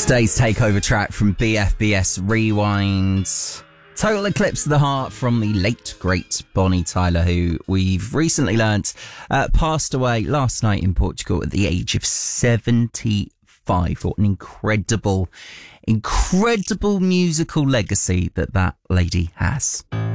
Today's takeover track from BFBS Rewind. Total Eclipse of the Heart from the late, great Bonnie Tyler, who we've recently learnt passed away last night in Portugal at the age of 75. What an incredible musical legacy that lady has.